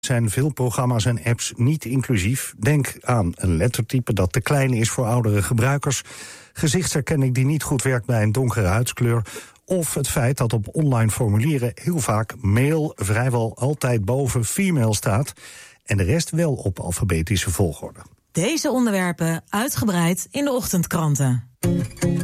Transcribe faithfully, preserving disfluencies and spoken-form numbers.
Zijn veel programma's en apps niet inclusief. Denk aan een lettertype dat te klein is voor oudere gebruikers, gezichtsherkenning die niet goed werkt bij een donkere huidskleur, of het feit dat op online formulieren heel vaak male vrijwel altijd boven female staat en de rest wel op alfabetische volgorde. Deze onderwerpen uitgebreid in de ochtendkranten.